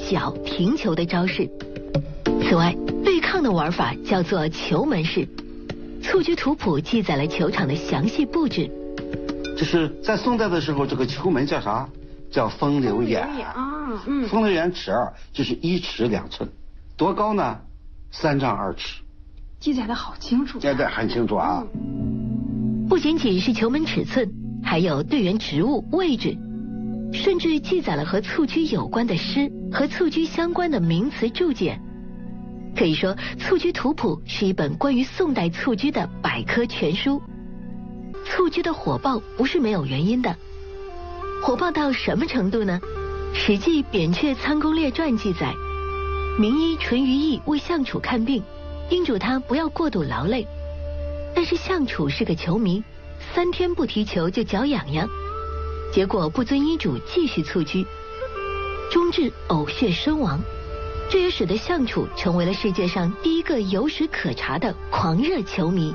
脚停球的招式。此外，对抗的玩法叫做球门式。蹴鞠图谱记载了球场的详细布置。 就是在宋代的时候，这个球门叫啥？叫风流眼啊。风流眼尺2，就是1尺2寸，多高呢？3丈2尺。 记载的好清楚。 记载很清楚啊。 不仅仅是球门尺寸，还有队员职务、位置，甚至记载了和蹴鞠有关的诗和蹴鞠相关的名词注解。可以说，蹴鞠图谱是一本关于宋代蹴鞠的百科全书。蹴鞠的火爆不是没有原因的，火爆到什么程度呢？《史记·扁鹊参公列传》记载，名医淳于意为相楚看病，叮嘱他不要过度劳累。但是相楚是个球迷，3天不踢球就脚痒痒，结果不遵医嘱继续蹴鞠，终致呕血身亡。这也使得相楚成为了世界上第一个有史可查的狂热球迷。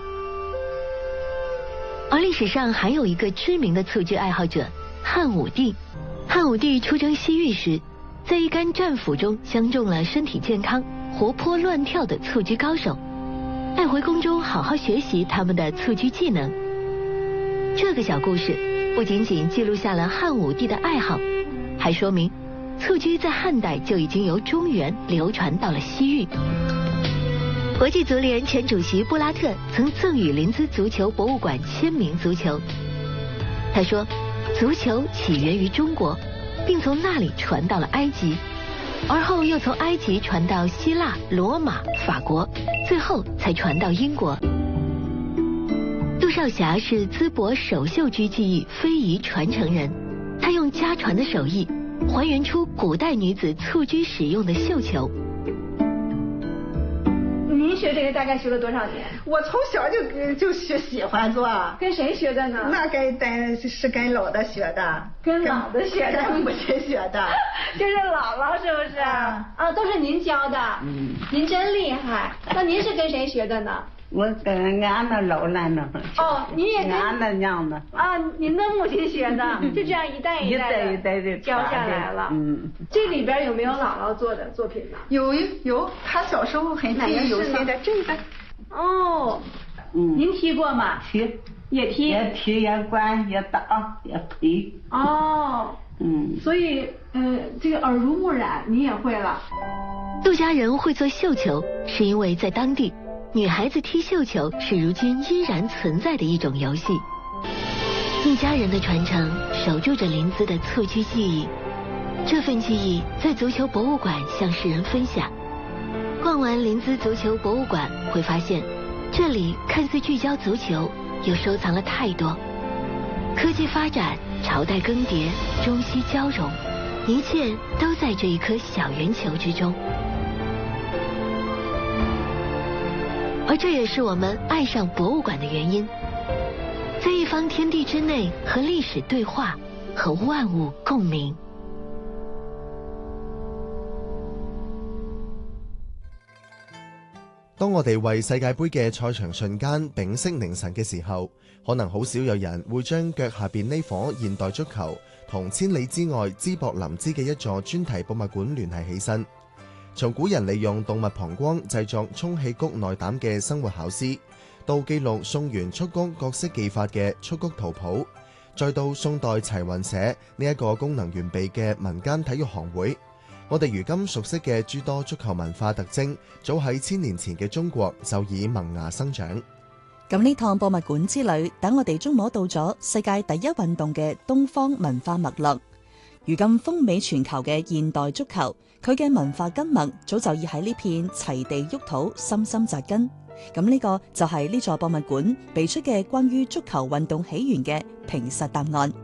而历史上还有一个知名的蹴鞠爱好者汉武帝。汉武帝出征西域时，在一干战俘中相中了身体健康、活泼乱跳的蹴鞠高手，带回宫中好好学习他们的蹴鞠技能。这个小故事不仅仅记录下了汉武帝的爱好，还说明蹴鞠在汉代就已经由中原流传到了西域。国际足联前主席布拉特曾赠予临淄足球博物馆签名足球。他说，足球起源于中国，并从那里传到了埃及，而后又从埃及传到希腊、罗马、法国，最后才传到英国。杜少侠是淄博首秀鞠技艺非遗传承人，他用家传的手艺还原出古代女子蹴鞠使用的绣球。 您学这个大概学了多少年？ 我从小就喜欢做。 跟谁学的呢？ 那是跟老的学的。 跟老的学的， 跟母亲学的。 就是姥姥是不是？啊，都是您教的。您真厉害。那您是跟谁学的呢？ 我跟俺那老人呢。 哦，您也跟俺那娘呢。 啊，您的母亲学的，就这样一代一代的教下来了。这里边有没有姥姥做的作品呢？ 有，她小时候很记忆犹新的这个。 哦，您踢过吗？ 踢， 也踢， 也管，也打，也推。 哦，所以这个耳濡目染，你也会了。 杜家人会做绣球，是因为在当地，女孩子踢绣球是如今依然存在的一种游戏。一家人的传承，守住着临淄的蹴鞠技艺。这份技艺在足球博物馆向世人分享。逛完临淄足球博物馆，会发现这里看似聚焦足球，又收藏了太多。科技发展，朝代更迭，中西交融，一切都在这一颗小圆球之中。而这也是我们爱上博物馆的原因，在一方天地之内和历史对话，和万物共鸣。 當我哋為世界盃嘅賽場瞬間屏息凝神嘅時候，可能好少有人會將腳下邊呢顆現代足球同千里之外淄博臨淄嘅一座專題博物館聯繫起身。從古人利用動物膀胱製作充氣谷內膽嘅生活巧思，到記錄宋元蹴鞠各式技法嘅蹴鞠圖譜，再到宋代齊雲社呢一個功能完備嘅民間體育行會。我哋如今熟悉嘅諸多足球文化特徵，早喺1000年前嘅中國就已萌芽生長。 咁呢趟博物館之旅，等我哋觸摸到咗世界第一運動嘅東方文化脈絡。如今風靡全球嘅現代足球，佢嘅文化根脈早就已喺呢片齊地沃土深深扎根。咁呢個就係呢座博物館俾出嘅關於足球運動起源嘅平實答案。